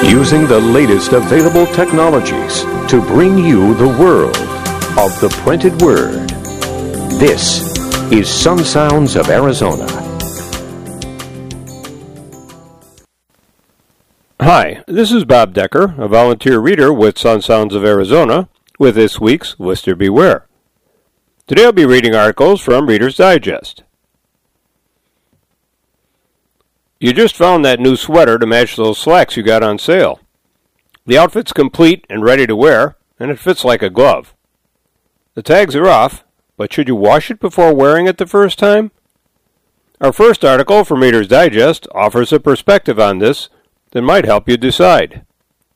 Using the latest available technologies to bring you the world of the printed word. This is Sun Sounds of Arizona. Hi, this is Bob Decker, a volunteer reader with Sun Sounds of Arizona, with this week's Lister Beware. Today I'll be reading articles from Reader's Digest. You just found that new sweater to match those slacks you got on sale. The outfit's complete and ready to wear, and it fits like a glove. The tags are off, but should you wash it before wearing it the first time? Our first article from Reader's Digest offers a perspective on this that might help you decide.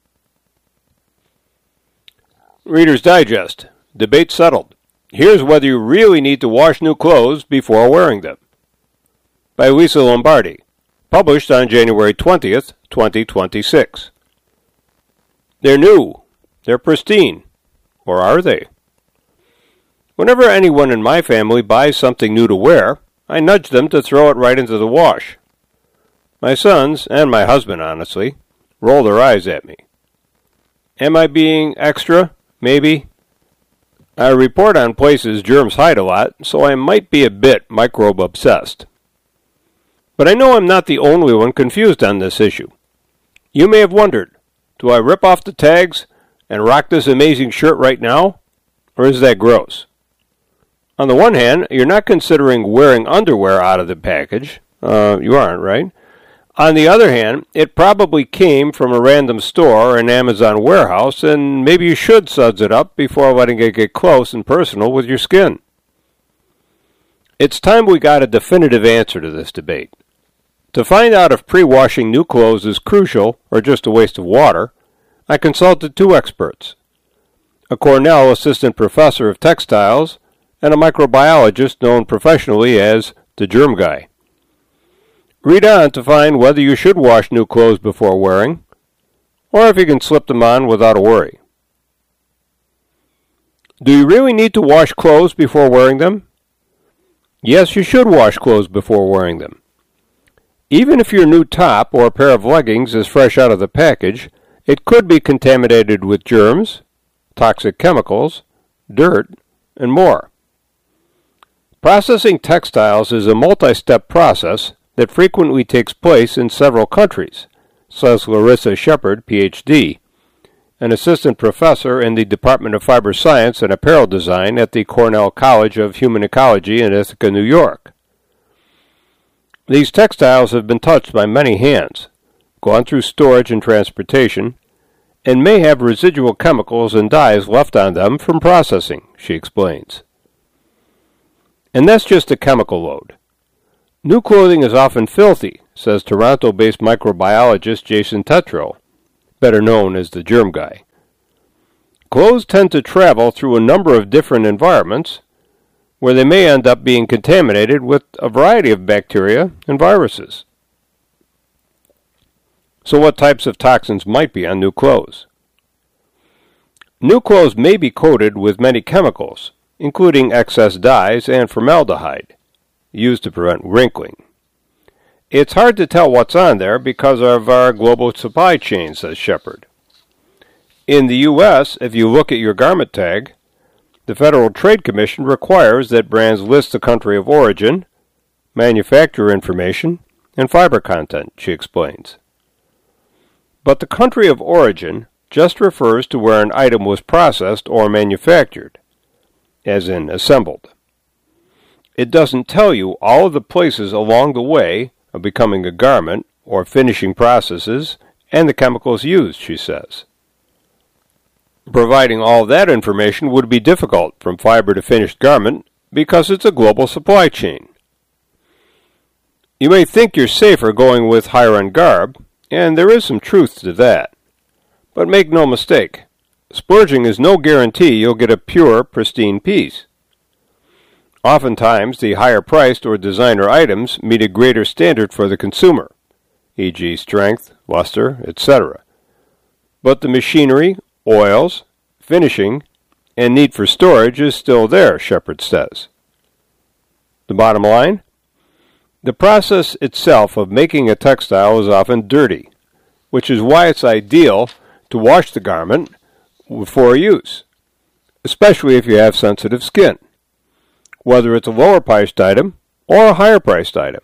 Reader's Digest. Debate settled. Here's whether you really need to wash new clothes before wearing them. By Lisa Lombardi. Published on January 20th, 2026. They're new. They're pristine. Or are they? Whenever anyone in my family buys something new to wear, I nudge them to throw it right into the wash. My sons, and my husband, honestly, roll their eyes at me. Am I being extra? Maybe. I report on places germs hide a lot, so I might be a bit microbe-obsessed. But I know I'm not the only one confused on this issue. You may have wondered, do I rip off the tags and rock this amazing shirt right now? Or is that gross? On the one hand, you're not considering wearing underwear out of the package. You aren't, right? On the other hand, it probably came from a random store or an Amazon warehouse, and maybe you should suds it up before letting it get close and personal with your skin. It's time we got a definitive answer to this debate. To find out if pre-washing new clothes is crucial or just a waste of water, I consulted two experts, a Cornell assistant professor of textiles and a microbiologist known professionally as the Germ Guy. Read on to find whether you should wash new clothes before wearing, or if you can slip them on without a worry. Do you really need to wash clothes before wearing them? Yes, you should wash clothes before wearing them. Even if your new top or pair of leggings is fresh out of the package, it could be contaminated with germs, toxic chemicals, dirt, and more. Processing textiles is a multi-step process that frequently takes place in several countries, says Larissa Shepard, Ph.D., an assistant professor in the Department of Fiber Science and Apparel Design at the Cornell College of Human Ecology in Ithaca, New York. These textiles have been touched by many hands, gone through storage and transportation, and may have residual chemicals and dyes left on them from processing, she explains. And that's just a chemical load. New clothing is often filthy, says Toronto-based microbiologist Jason Tetreault, better known as the Germ Guy. Clothes tend to travel through a number of different environments, where they may end up being contaminated with a variety of bacteria and viruses. So what types of toxins might be on new clothes? New clothes may be coated with many chemicals, including excess dyes and formaldehyde, used to prevent wrinkling. It's hard to tell what's on there because of our global supply chain, says Shepard. In the U.S., if you look at your garment tag, the Federal Trade Commission requires that brands list the country of origin, manufacturer information, and fiber content, she explains. But the country of origin just refers to where an item was processed or manufactured, as in assembled. It doesn't tell you all of the places along the way of becoming a garment or finishing processes and the chemicals used, she says. Providing all that information would be difficult from fiber to finished garment because it's a global supply chain. You may think you're safer going with higher-end garb, and there is some truth to that. But make no mistake, splurging is no guarantee you'll get a pure, pristine piece. Oftentimes, the higher-priced or designer items meet a greater standard for the consumer, e.g. strength, luster, etc. But the machinery, oils, finishing, and need for storage is still there, Shepard says. The bottom line? The process itself of making a textile is often dirty, which is why it's ideal to wash the garment before use, especially if you have sensitive skin, whether it's a lower-priced item or a higher-priced item.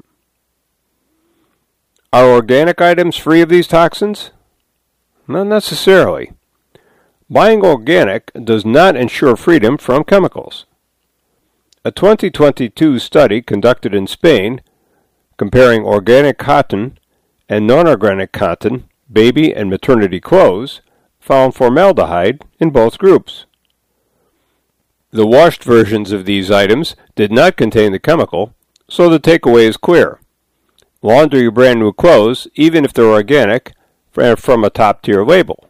Are organic items free of these toxins? Not necessarily. Buying organic does not ensure freedom from chemicals. A 2022 study conducted in Spain comparing organic cotton and non-organic cotton, baby and maternity clothes, found formaldehyde in both groups. The washed versions of these items did not contain the chemical, so the takeaway is clear. Launder your brand new clothes, even if they're organic, from a top-tier label.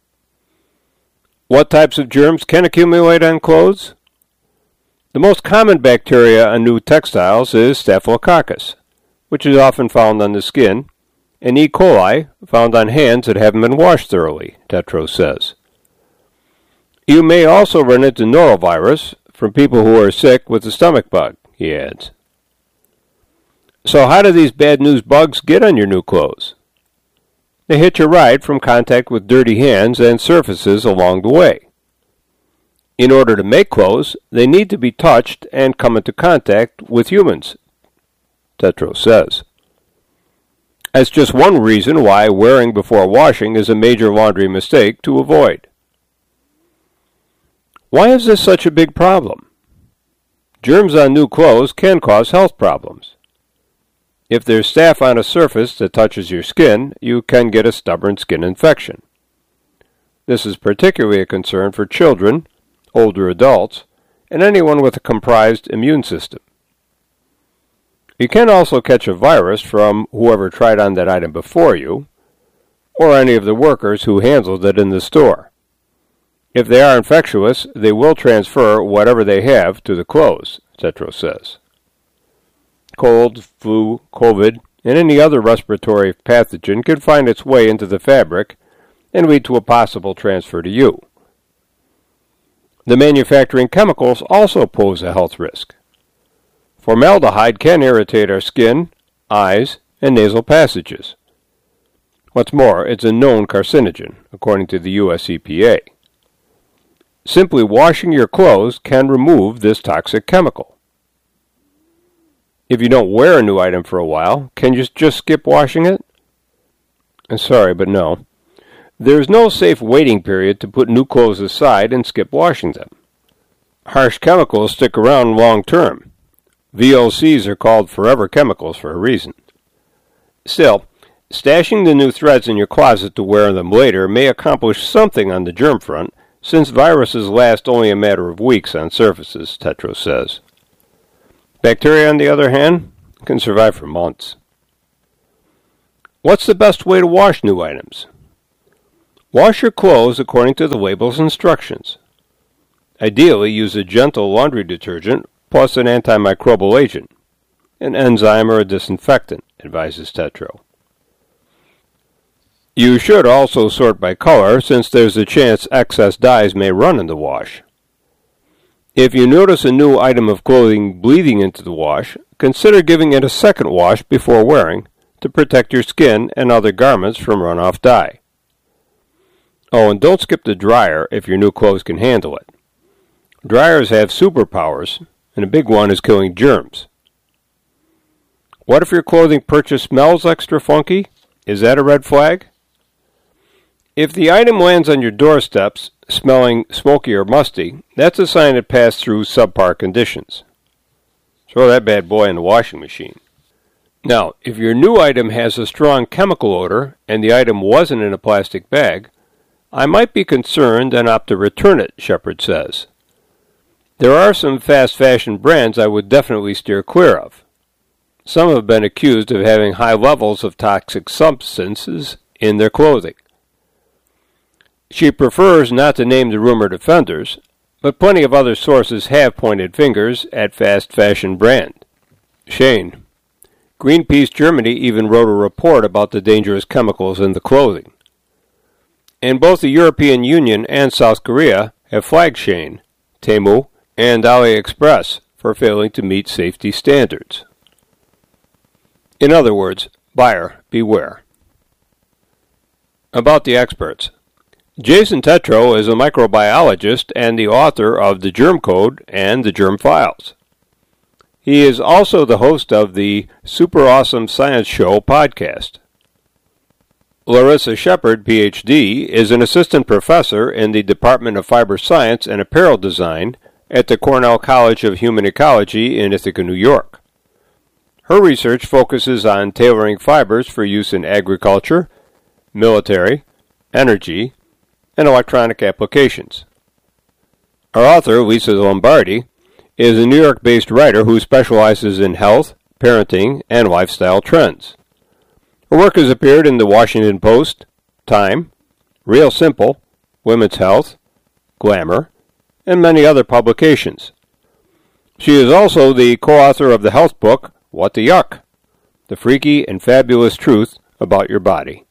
What types of germs can accumulate on clothes? The most common bacteria on new textiles is Staphylococcus, which is often found on the skin, and E. coli, found on hands that haven't been washed thoroughly, Tetros says. You may also run into norovirus from people who are sick with the stomach bug, he adds. So how do these bad news bugs get on your new clothes? They hitch a ride from contact with dirty hands and surfaces along the way. In order to make clothes, they need to be touched and come into contact with humans, Tetros says. That's just one reason why wearing before washing is a major laundry mistake to avoid. Why is this such a big problem? Germs on new clothes can cause health problems. If there's staph on a surface that touches your skin, you can get a stubborn skin infection. This is particularly a concern for children, older adults, and anyone with a compromised immune system. You can also catch a virus from whoever tried on that item before you, or any of the workers who handled it in the store. If they are infectious, they will transfer whatever they have to the clothes, Tetros says. Cold, flu, COVID, and any other respiratory pathogen can find its way into the fabric and lead to a possible transfer to you. The manufacturing chemicals also pose a health risk. Formaldehyde can irritate our skin, eyes, and nasal passages. What's more, it's a known carcinogen, according to the U.S. EPA. Simply washing your clothes can remove this toxic chemical. If you don't wear a new item for a while, can you just skip washing it? Sorry, but no. There is no safe waiting period to put new clothes aside and skip washing them. Harsh chemicals stick around long term. VOCs are called forever chemicals for a reason. Still, stashing the new threads in your closet to wear them later may accomplish something on the germ front, since viruses last only a matter of weeks on surfaces, Tetros says. Bacteria, on the other hand, can survive for months. What's the best way to wash new items? Wash your clothes according to the label's instructions. Ideally, use a gentle laundry detergent plus an antimicrobial agent, an enzyme or a disinfectant, advises Tetros. You should also sort by color, since there's a chance excess dyes may run in the wash. If you notice a new item of clothing bleeding into the wash, consider giving it a second wash before wearing to protect your skin and other garments from runoff dye. Oh, and don't skip the dryer if your new clothes can handle it. Dryers have superpowers, and a big one is killing germs. What if your clothing purchase smells extra funky? Is that a red flag? If the item lands on your doorsteps smelling smoky or musty, that's a sign it passed through subpar conditions. Throw that bad boy in the washing machine. Now, if your new item has a strong chemical odor and the item wasn't in a plastic bag, I might be concerned and opt to return it, Shepard says. There are some fast fashion brands I would definitely steer clear of. Some have been accused of having high levels of toxic substances in their clothing. She prefers not to name the rumored offenders, but plenty of other sources have pointed fingers at fast fashion brand Shane. Greenpeace Germany even wrote a report about the dangerous chemicals in the clothing. And both the European Union and South Korea have flagged Shane, Temu, and AliExpress for failing to meet safety standards. In other words, buyer beware. About the experts. Jason Tetro is a microbiologist and the author of The Germ Code and The Germ Files. He is also the host of the Super Awesome Science Show podcast. Larissa Shepard, Ph.D., is an assistant professor in the Department of Fiber Science and Apparel Design at the Cornell College of Human Ecology in Ithaca, New York. Her research focuses on tailoring fibers for use in agriculture, military, energy, and electronic applications. Our author, Lisa Lombardi, is a New York-based writer who specializes in health, parenting, and lifestyle trends. Her work has appeared in the Washington Post, Time, Real Simple, Women's Health, Glamour, and many other publications. She is also the co-author of the health book, What the Yuck? The Freaky and Fabulous Truth About Your Body.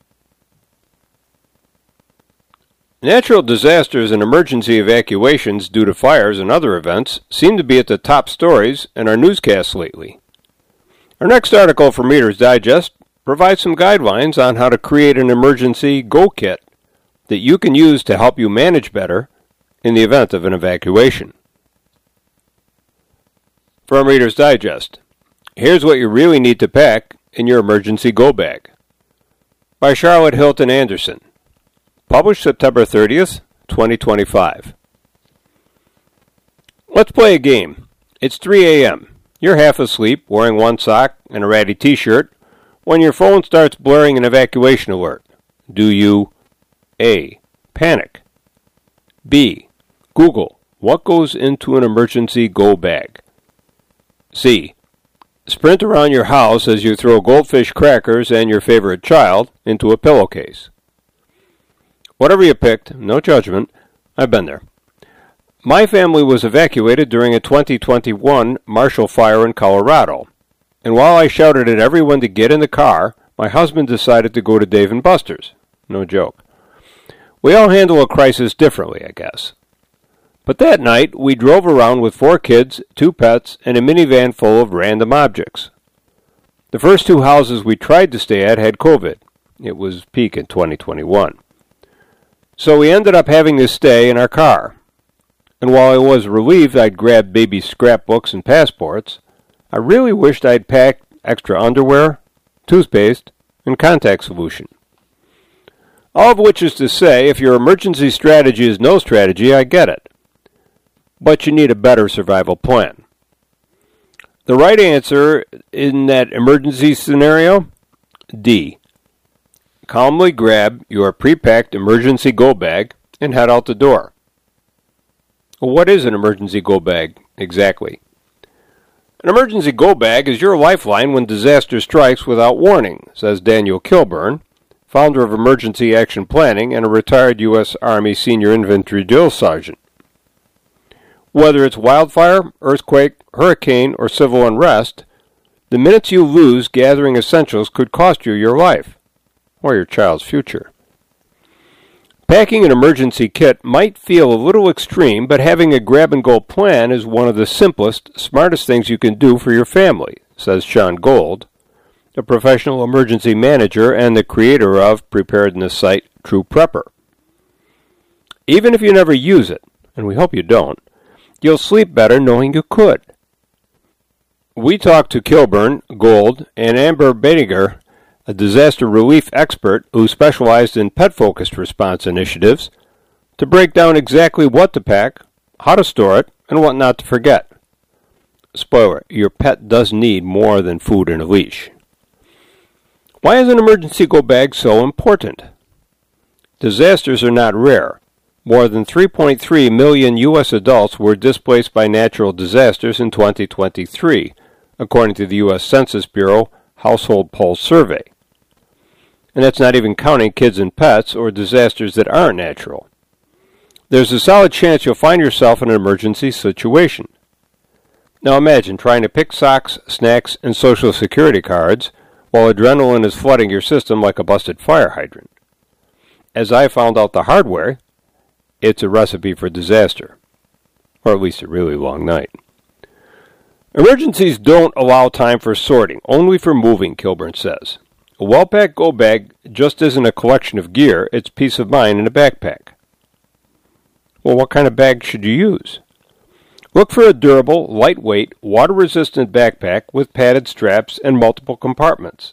Natural disasters and emergency evacuations due to fires and other events seem to be at the top stories in our newscasts lately. Our next article from Reader's Digest provides some guidelines on how to create an emergency go kit that you can use to help you manage better in the event of an evacuation. From Reader's Digest, here's what you really need to pack in your emergency go bag. By Charlotte Hilton Anderson. Published September 30th, 2025. Let's play a game. It's 3 a.m. You're half asleep, wearing one sock and a ratty t-shirt, when your phone starts blaring an evacuation alert. Do you A. Panic? B. Google what goes into an emergency go bag? C. Sprint around your house as you throw goldfish crackers and your favorite child into a pillowcase? Whatever you picked, no judgment, I've been there. My family was evacuated during a 2021 Marshall Fire in Colorado. And while I shouted at everyone to get in the car, my husband decided to go to Dave & Buster's. No joke. We all handle a crisis differently, I guess. But that night, we drove around with 4 kids, 2 pets, and a minivan full of random objects. The first 2 houses we tried to stay at had COVID. It was peak in 2021. So we ended up having to stay in our car. And while I was relieved I'd grabbed baby scrapbooks and passports, I really wished I'd packed extra underwear, toothpaste, and contact solution. All of which is to say, if your emergency strategy is no strategy, I get it. But you need a better survival plan. The right answer in that emergency scenario? D. Calmly grab your pre-packed emergency go bag and head out the door. Well, what is an emergency go bag exactly? An emergency go bag is your lifeline when disaster strikes without warning, says Daniel Kilburn, founder of Emergency Action Planning and a retired U.S. Army Senior Infantry Drill Sergeant. Whether it's wildfire, earthquake, hurricane, or civil unrest, the minutes you lose gathering essentials could cost you your life, or your child's future. Packing an emergency kit might feel a little extreme, but having a grab-and-go plan is one of the simplest, smartest things you can do for your family, says Sean Gold, a professional emergency manager and the creator of preparedness site True Prepper. Even if you never use it, and we hope you don't, you'll sleep better knowing you could. We talked to Kilburn, Gold, and Amber Bediger, a disaster relief expert who specialized in pet-focused response initiatives, to break down exactly what to pack, how to store it, and what not to forget. Spoiler, your pet does need more than food and a leash. Why is an emergency go bag so important? Disasters are not rare. More than 3.3 million U.S. adults were displaced by natural disasters in 2023, according to the U.S. Census Bureau Household Pulse Survey. And that's not even counting kids and pets or disasters that aren't natural. There's a solid chance you'll find yourself in an emergency situation. Now imagine trying to pick socks, snacks, and Social Security cards while adrenaline is flooding your system like a busted fire hydrant. As I found out the hard way, it's a recipe for disaster. Or at least a really long night. Emergencies don't allow time for sorting, only for moving, Kilburn says. A well-packed go bag just isn't a collection of gear, it's peace of mind in a backpack. Well, what kind of bag should you use? Look for a durable, lightweight, water-resistant backpack with padded straps and multiple compartments.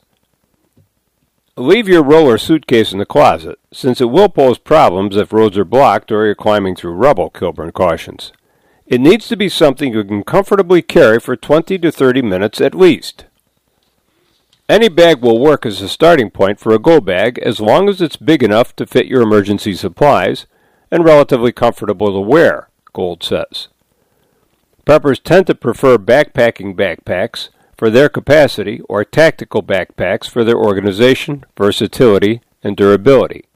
Leave your roller suitcase in the closet, since it will pose problems if roads are blocked or you're climbing through rubble, Kilburn cautions. It needs to be something you can comfortably carry for 20 to 30 minutes at least. Any bag will work as a starting point for a go bag as long as it's big enough to fit your emergency supplies and relatively comfortable to wear, Gold says. Preppers tend to prefer backpacking backpacks for their capacity or tactical backpacks for their organization, versatility, and durability.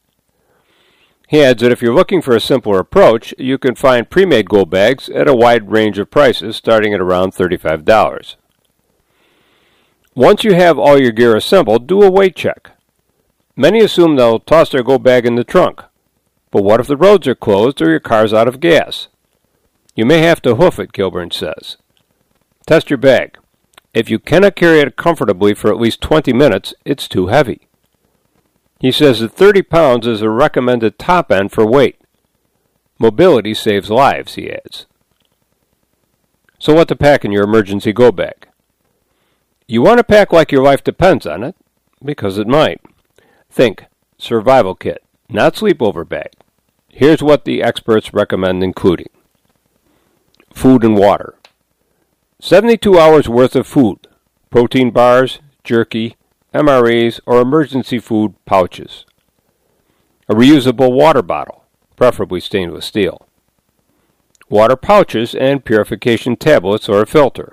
He adds that if you're looking for a simpler approach, you can find pre-made go bags at a wide range of prices starting at around $35. Once you have all your gear assembled, do a weight check. Many assume they'll toss their go bag in the trunk. But what if the roads are closed or your car's out of gas? You may have to hoof it, Kilburn says. Test your bag. If you cannot carry it comfortably for at least 20 minutes, it's too heavy. He says that 30 pounds is a recommended top end for weight. Mobility saves lives, he adds. So what to pack in your emergency go bag? You want to pack like your life depends on it, because it might. Think survival kit, not sleepover bag. Here's what the experts recommend including. Food and water. 72 hours worth of food, protein bars, jerky, MREs, or emergency food pouches. A reusable water bottle, preferably stainless steel. Water pouches and purification tablets or a filter.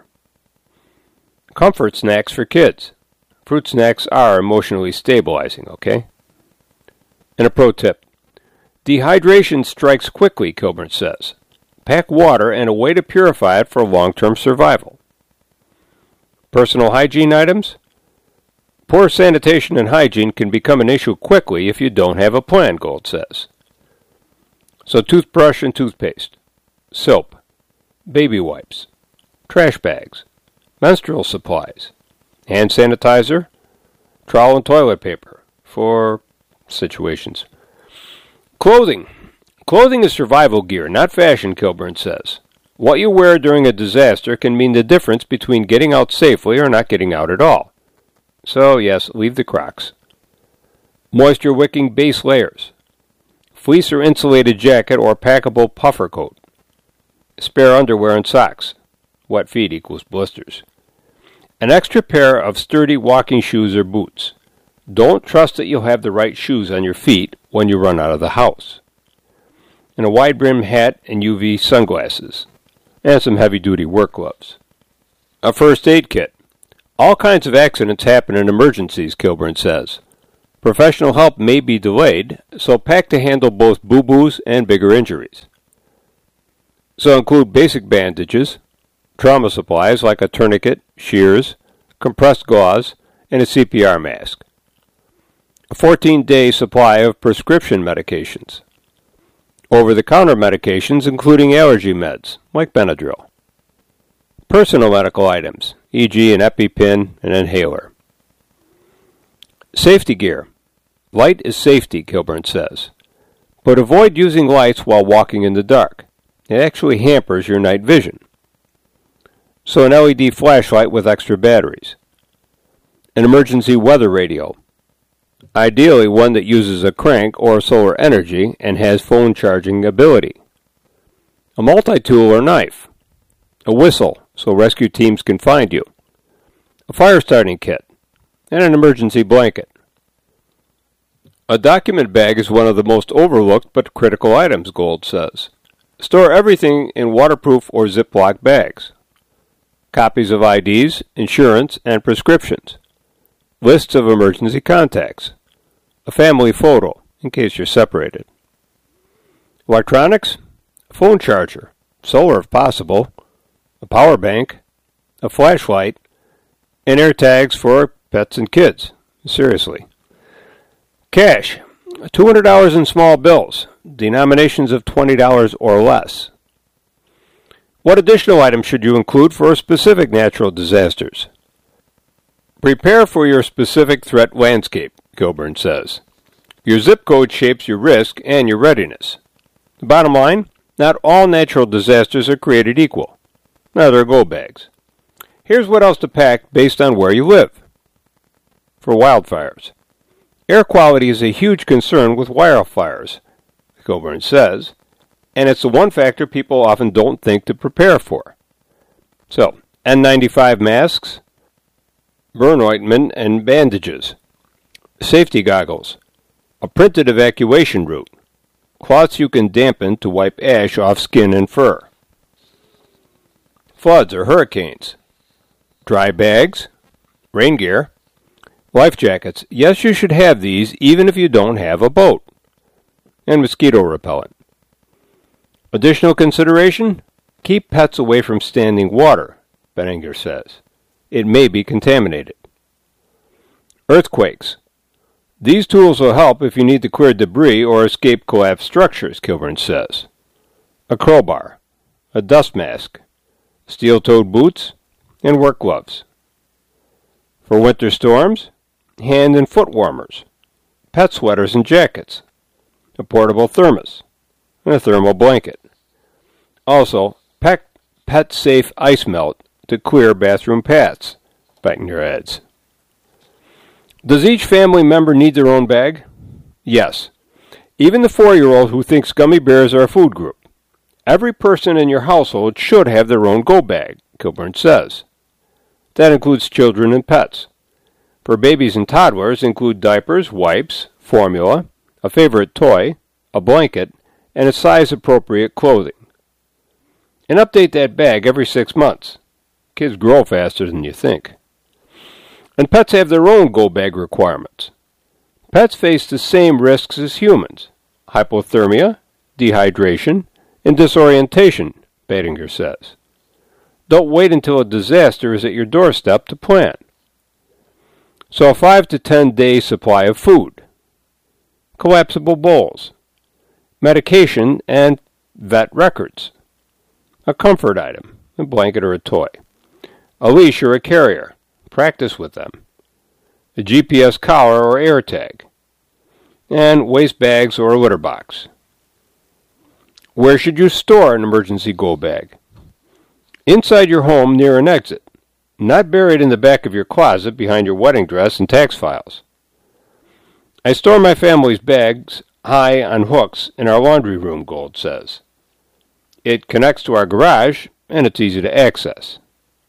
Comfort snacks for kids. Fruit snacks are emotionally stabilizing, okay? And a pro tip. Dehydration strikes quickly, Kilburn says. Pack water and a way to purify it for long-term survival. Personal hygiene items? Poor sanitation and hygiene can become an issue quickly if you don't have a plan, Gold says. So toothbrush and toothpaste, soap, baby wipes, trash bags, menstrual supplies, hand sanitizer, trowel and toilet paper for situations. Clothing. Clothing is survival gear, not fashion, Kilburn says. What you wear during a disaster can mean the difference between getting out safely or not getting out at all. So, yes, leave the Crocs. Moisture-wicking base layers. Fleece or insulated jacket or packable puffer coat. Spare underwear and socks. Wet feet equals blisters. An extra pair of sturdy walking shoes or boots. Don't trust that you'll have the right shoes on your feet when you run out of the house. And a wide-brimmed hat and UV sunglasses, and some heavy-duty work gloves. A first aid kit. All kinds of accidents happen in emergencies, Kilburn says. Professional help may be delayed, so pack to handle both boo-boos and bigger injuries. So include basic bandages, trauma supplies like a tourniquet, shears, compressed gauze, and a CPR mask. A 14-day supply of prescription medications. Over-the-counter medications, including allergy meds, like Benadryl. Personal medical items, e.g. an EpiPen and inhaler. Safety gear. Light is safety, Kilburn says. But avoid using lights while walking in the dark. It actually hampers your night vision. So an LED flashlight with extra batteries. An emergency weather radio. Ideally one that uses a crank or solar energy and has phone charging ability. A multi-tool or knife. A whistle so rescue teams can find you. A fire starting kit. And an emergency blanket. A document bag is one of the most overlooked but critical items, Gold says. Store everything in waterproof or Ziploc bags. Copies of IDs, insurance, and prescriptions. Lists of emergency contacts. A family photo, in case you're separated. Electronics? A phone charger, solar if possible, a power bank, a flashlight, and air tags for pets and kids. Seriously. Cash. $200 in small bills, denominations of $20 or less. What additional items should you include for specific natural disasters? Prepare for your specific threat landscape, Kilburn says. Your zip code shapes your risk and your readiness. The bottom line, not all natural disasters are created equal. Neither are go bags. Here's what else to pack based on where you live. For wildfires. Air quality is a huge concern with wildfires, Kilburn says, and it's the one factor people often don't think to prepare for. So, N95 masks, burn ointment and bandages, safety goggles, a printed evacuation route, cloths you can dampen to wipe ash off skin and fur, floods or hurricanes, dry bags, rain gear, life jackets. Yes, you should have these even if you don't have a boat, and mosquito repellent. Additional consideration? Keep pets away from standing water, Benninger says. It may be contaminated. Earthquakes. These tools will help if you need to clear debris or escape collapsed structures, Kilburn says. A crowbar, a dust mask, steel-toed boots, and work gloves. For winter storms, hand and foot warmers, pet sweaters and jackets, a portable thermos, and a thermal blanket. Also, pack pet-safe ice melt to clear bathroom paths, Benninger adds. Does each family member need their own bag? Yes. Even the 4-year-old who thinks gummy bears are a food group. Every person in your household should have their own go bag, Kilburn says. That includes children and pets. For babies and toddlers include diapers, wipes, formula, a favorite toy, a blanket, and a size-appropriate clothing. And update that bag every 6 months. Kids grow faster than you think. And pets have their own go bag requirements. Pets face the same risks as humans: hypothermia, dehydration, and disorientation, Benninger says. Don't wait until a disaster is at your doorstep to plan. So a 5 to 10 day supply of food, collapsible bowls, medication, and vet records, a comfort item, a blanket or a toy, a leash or a carrier, practice with them, a GPS collar or air tag, and waste bags or a litter box. Where should you store an emergency go bag? Inside your home near an exit, not buried in the back of your closet behind your wedding dress and tax files. I store my family's bags high on hooks in our laundry room, Gold says. It connects to our garage, and it's easy to access.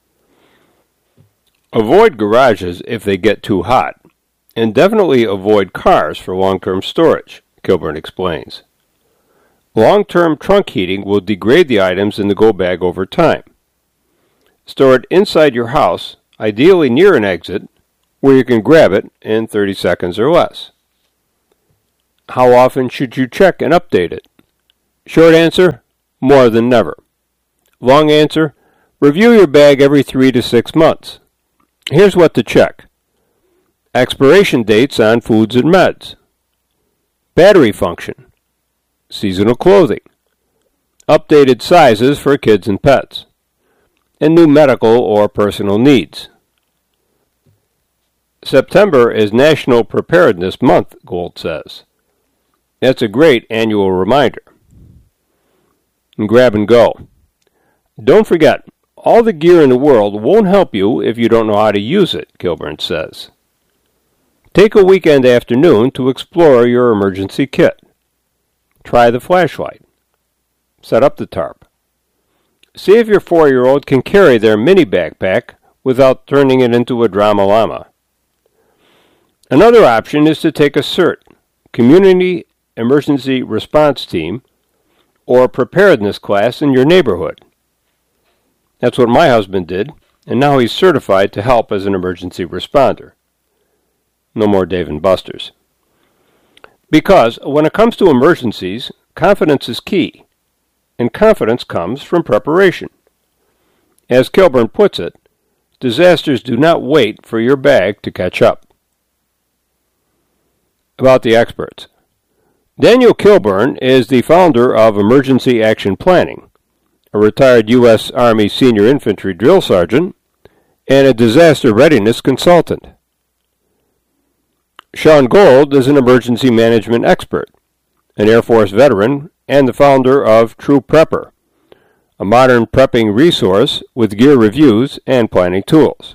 Avoid garages if they get too hot, and definitely avoid cars for long-term storage, Kilburn explains. Long-term trunk heating will degrade the items in the go bag over time. Store it inside your house, ideally near an exit, where you can grab it in 30 seconds or less. How often should you check and update it? Short answer, more than never. Long answer, review your bag every 3 to 6 months. Here's what to check. Expiration dates on foods and meds. Battery function. Seasonal clothing. Updated sizes for kids and pets. And new medical or personal needs. September is National Preparedness Month, Gold says. That's a great annual reminder. And grab and go. Don't forget, all the gear in the world won't help you if you don't know how to use it, Kilburn says. Take a weekend afternoon to explore your emergency kit. Try the flashlight. Set up the tarp. See if your 4-year-old can carry their mini backpack without turning it into a drama llama. Another option is to take a CERT, Community Emergency Response Team, or preparedness class in your neighborhood. That's what my husband did, and now he's certified to help as an emergency responder. No more Dave & Buster's. Because when it comes to emergencies, confidence is key, and confidence comes from preparation. As Kilburn puts it, disasters do not wait for your bag to catch up. About the experts. Daniel Kilburn is the founder of Emergency Action Planning, a retired U.S. Army Senior Infantry Drill Sergeant, and a disaster readiness consultant. Sean Gold is an emergency management expert, an Air Force veteran, and the founder of True Prepper, a modern prepping resource with gear reviews and planning tools.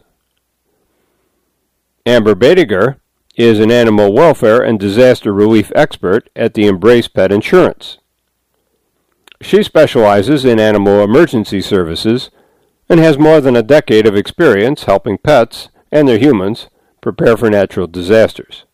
Amber Bediger is an animal welfare and disaster relief expert at the Embrace Pet Insurance. She specializes in animal emergency services and has more than a decade of experience helping pets and their humans prepare for natural disasters.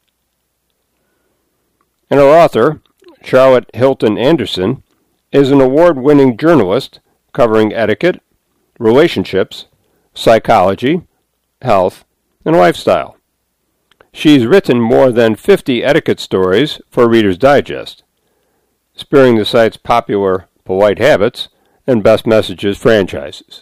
And our author, Charlotte Hilton Anderson, is an award-winning journalist covering etiquette, relationships, psychology, health, and lifestyle. She's written more than 50 etiquette stories for Reader's Digest, spearing the site's popular Polite Habits and Best Messages franchises.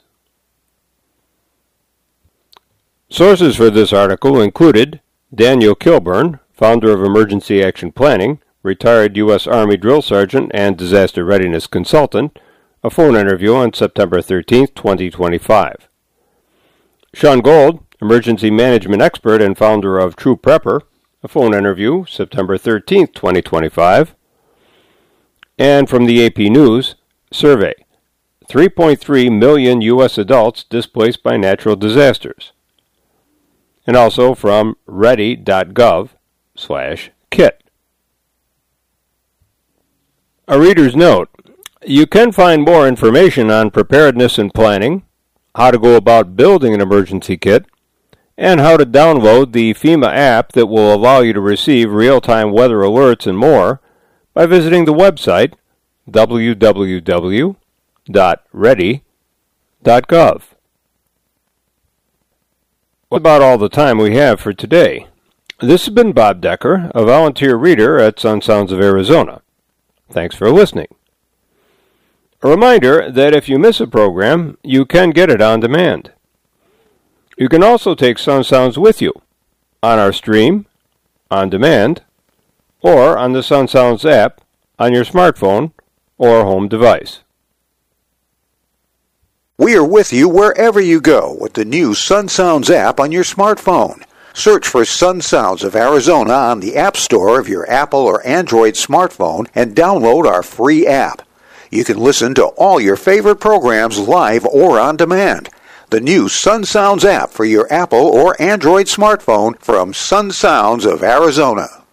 Sources for this article included Daniel Kilburn, founder of Emergency Action Planning, retired U.S. Army drill sergeant and disaster readiness consultant, a phone interview on September 13, 2025. Sean Gold, emergency management expert and founder of True Prepper, a phone interview September 13, 2025. And from the AP News, survey, 3.3 million U.S. adults displaced by natural disasters. And also from ready.gov/kit. A reader's note, you can find more information on preparedness and planning, how to go about building an emergency kit, and how to download the FEMA app that will allow you to receive real-time weather alerts and more by visiting the website www.ready.gov. What about all the time we have for today? This has been Bob Decker, a volunteer reader at Sun Sounds of Arizona. Thanks for listening. A reminder that if you miss a program, you can get it on demand. You can also take Sun Sounds with you on our stream, on demand, or on the Sun Sounds app on your smartphone or home device. We are with you wherever you go with the new Sun Sounds app on your smartphone. Search for Sun Sounds of Arizona on the App Store of your Apple or Android smartphone and download our free app. You can listen to all your favorite programs live or on demand. The new Sun Sounds app for your Apple or Android smartphone from Sun Sounds of Arizona.